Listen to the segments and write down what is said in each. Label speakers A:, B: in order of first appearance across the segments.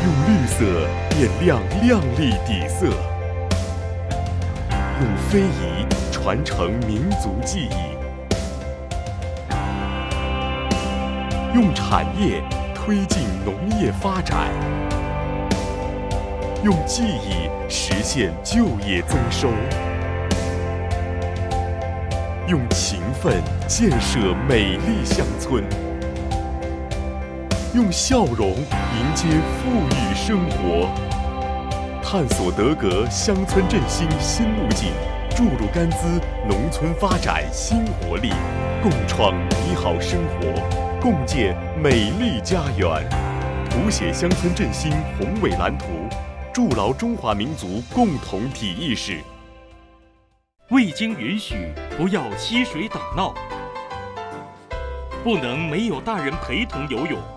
A: 用绿色点亮亮丽底色，用非遗传承民族记忆，用产业推进农业发展，用技艺实现就业增收，用勤奋建设美丽乡村，用笑容迎接富裕生活，探索德格乡村振兴新路径，注入甘孜农村发展新活力，共创美好生活，共建美丽家园，谱写乡村振兴宏伟蓝图，筑牢中华民族共同体意识。
B: 未经允许，不要嬉水打闹，不能没有大人陪同游泳，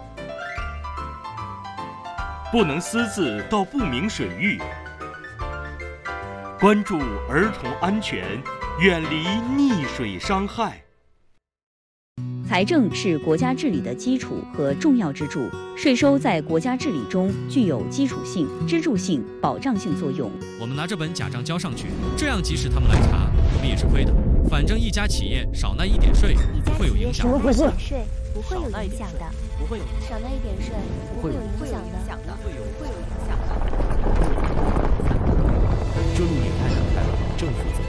B: 不能私自到不明水域，关注儿童安全，远离溺水伤害。
C: 财政是国家治理的基础和重要支柱，税收在国家治理中具有基础性、支柱性、保障性作用。
D: 我们拿这本假账交上去，这样即使他们来查，我们也是亏的。反正一家企业少纳一点税不会有影响。
E: 怎么回事？税不会有影响的，
D: 不会有
E: 少纳一点税不会有影响的，不会有影响的。
F: 这路也太难开了，政府怎么？